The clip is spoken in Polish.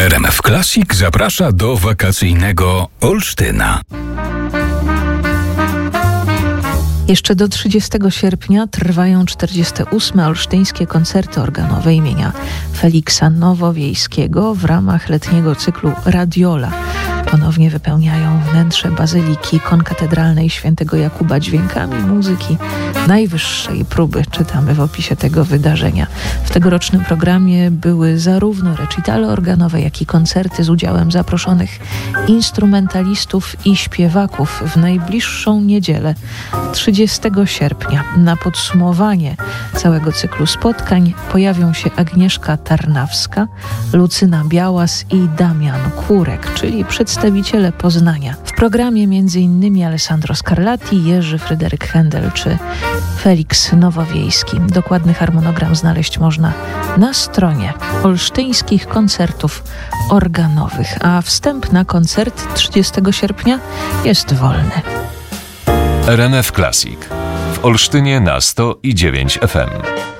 RMF Classic zaprasza do wakacyjnego Olsztyna. Jeszcze do 30 sierpnia trwają 48. olsztyńskie koncerty organowe imienia Feliksa Nowowiejskiego w ramach letniego cyklu Radiola. Ponownie wypełniają wnętrze Bazyliki Konkatedralnej Świętego Jakuba dźwiękami muzyki najwyższej próby, czytamy w opisie tego wydarzenia. W tegorocznym programie były zarówno recitale organowe, jak i koncerty z udziałem zaproszonych instrumentalistów i śpiewaków. W najbliższą niedzielę, 30 sierpnia, na podsumowanie całego cyklu spotkań pojawią się Agnieszka Tarnawska, Lucyna Białas i Damian Kurek, czyli przedstawiciele Poznania. W programie m.in. Alessandro Scarlatti, Jerzy Fryderyk Händel czy Feliks Nowowiejski. Dokładny harmonogram znaleźć można na stronie olsztyńskich koncertów organowych, a wstęp na koncert 30 sierpnia jest wolny. RMF Classic w Olsztynie na 100,9 FM.